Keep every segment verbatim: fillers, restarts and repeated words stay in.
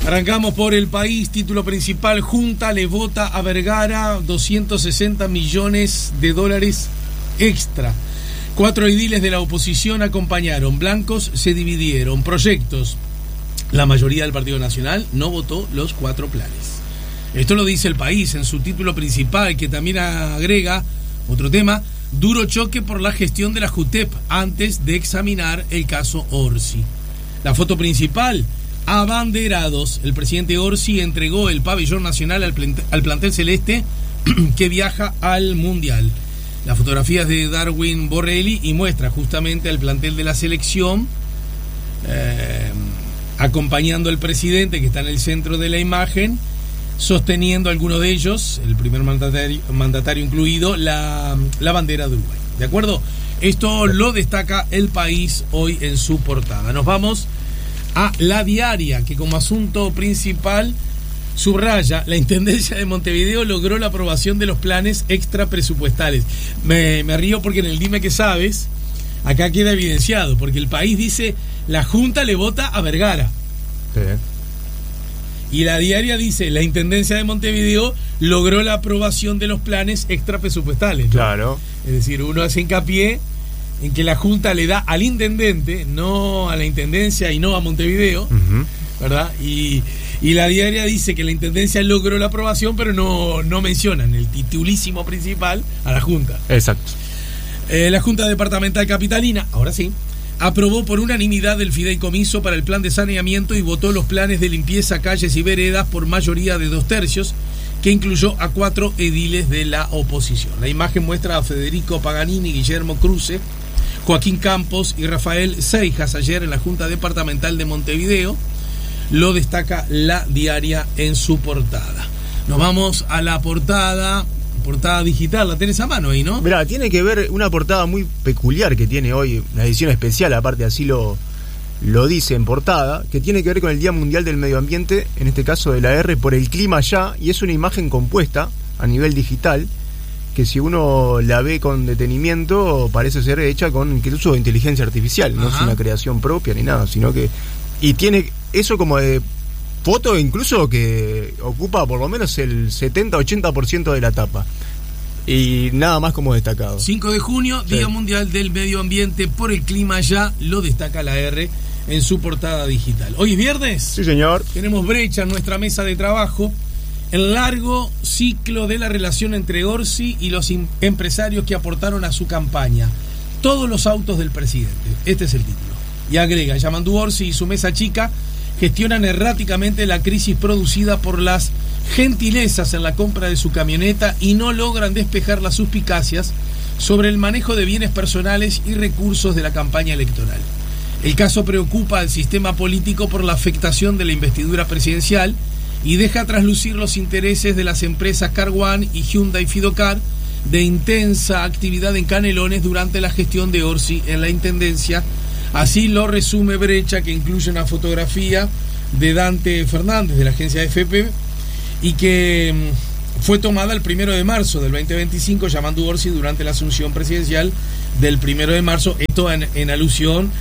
Arrancamos por El País, título principal: Junta le vota a Vergara doscientos sesenta millones de dólares extra. Cuatro ediles de la oposición acompañaron, blancos se dividieron. Proyectos: la mayoría del Partido Nacional no votó los cuatro planes. Esto lo dice El País en su título principal, que también agrega otro tema: duro choque por la gestión de la JUTEP antes de examinar el caso Orsi. La foto principal: abanderados. El presidente Orsi entregó el pabellón nacional al, plant- al plantel celeste que viaja al Mundial. La fotografía es de Darwin Borrelli y muestra justamente al plantel de la selección eh, acompañando al presidente, que está en el centro de la imagen, sosteniendo alguno de ellos, el primer mandatario, mandatario incluido, la, la bandera de Uruguay. ¿De acuerdo? Esto lo destaca El País hoy en su portada. Nos vamos a La Diaria, que como asunto principal subraya: la Intendencia de Montevideo logró la aprobación de los planes extrapresupuestales. Me, me río porque en el Dime que Sabes acá queda evidenciado, porque El País dice: la Junta le vota a Vergara. Sí. Y La Diaria dice: la Intendencia de Montevideo logró la aprobación de los planes extrapresupuestales, ¿no? Claro. Es decir, uno hace hincapié en que la Junta le da al intendente, no a la Intendencia y no a Montevideo, uh-huh. ¿verdad? Y, y La Diaria dice que la Intendencia logró la aprobación, pero no, no mencionan el titulísimo principal a la Junta. Exacto. Eh, la Junta Departamental Capitalina, ahora sí, aprobó por unanimidad el fideicomiso para el plan de saneamiento y votó los planes de limpieza, calles y veredas por mayoría de dos tercios, que incluyó a cuatro ediles de la oposición. La imagen muestra a Federico Paganini, Guillermo Cruce, Joaquín Campos y Rafael Seijas ayer en la Junta Departamental de Montevideo. Lo destaca La Diaria en su portada. Nos vamos a la portada, portada digital. La tenés a mano ahí, ¿no? Mirá, tiene que ver una portada muy peculiar que tiene hoy, una edición especial, aparte así lo, lo dice en portada, que tiene que ver con el Día Mundial del Medio Ambiente, en este caso de la R por el clima ya, y es una imagen compuesta a nivel digital, que si uno la ve con detenimiento parece ser hecha con incluso inteligencia artificial. Ajá. No es una creación propia ni nada, sino que... Y tiene eso como de foto incluso que ocupa por lo menos el setenta a ochenta por ciento de la tapa. Y nada más como destacado. cinco de junio, sí. Día Mundial del Medio Ambiente por el clima ya, lo destaca la R en su portada digital. Hoy es viernes. Sí, señor. Tenemos brecha en nuestra mesa de trabajo. El largo ciclo de la relación entre Orsi y los im- empresarios que aportaron a su campaña. Todos los autos del presidente. Este es el título. Y agrega: Yamandu Orsi y su mesa chica gestionan erráticamente la crisis producida por las gentilezas en la compra de su camioneta y no logran despejar las suspicacias sobre el manejo de bienes personales y recursos de la campaña electoral. El caso preocupa al sistema político por la afectación de la investidura presidencial y deja traslucir los intereses de las empresas Car One y Hyundai Fidocar de intensa actividad en Canelones durante la gestión de Orsi en la Intendencia. Así lo resume Brecha, que incluye una fotografía de Dante Fernández de la agencia F P y que fue tomada el primero de marzo del veinte veinticinco, llamando Orsi durante la asunción presidencial del primero de marzo. Esto en, en alusión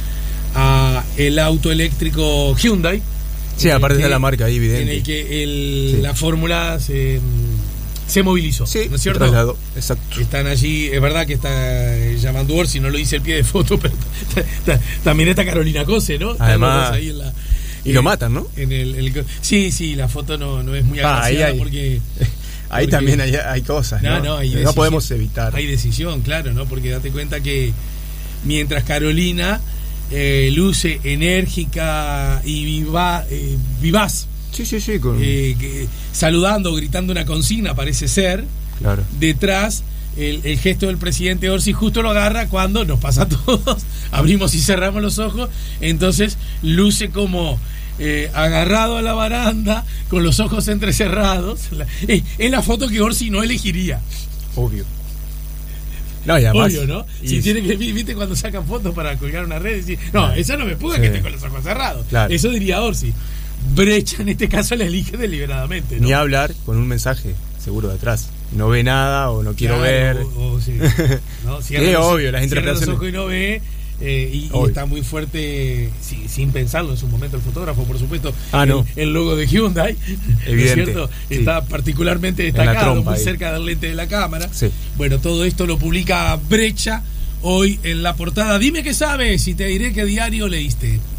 a el auto eléctrico Hyundai. Sí, aparte de la marca ahí, evidente. En el que el, sí. la fórmula se, se movilizó, sí, ¿no es cierto? Trasladó, exacto. Están allí, es verdad que está llamando Orsi, no lo dice el pie de foto, pero está, está, también está Carolina Cose, ¿no? Además, ahí en la, y en, lo matan, ¿no? En el, el, sí, sí, la foto no, no es muy agraciada, ah, porque... Ahí porque, también hay, hay cosas, ¿no? No, no, hay no podemos evitar. Hay decisión, claro, ¿no? Porque date cuenta que mientras Carolina... Eh, luce enérgica y viva, eh, vivaz, sí, sí, sí, con... eh, que, saludando, gritando una consigna, parece ser, claro. Detrás el, el gesto del presidente Orsi justo lo agarra cuando nos pasa a todos, abrimos y cerramos los ojos, entonces luce como eh, agarrado a la baranda con los ojos entrecerrados. Eh, es la foto que Orsi no elegiría, obvio. No, y además, obvio, ¿no? Si y... tiene que, viste cuando sacan fotos para colgar una red y decir, no, claro. Esa no me pude, sí. Que esté con los ojos cerrados. Claro. Eso diría Orsi. Brecha en este caso la elige deliberadamente, ¿no? Ni hablar con un mensaje seguro detrás. No ve nada o no quiero claro, ver. O, o, sí. ¿No? Sí, obvio, las interpretaciones. Los ojos y no ve, Eh, y, y está muy fuerte, sí, sin pensarlo en su momento el fotógrafo, por supuesto. Ah, no. el, el logo de Hyundai, evidente, ¿no es cierto? Sí. Está particularmente destacado, muy ahí. cerca del lente de la cámara. Sí. Bueno, todo esto lo publica Brecha hoy en la portada. Dime qué sabes y te diré qué diario leíste.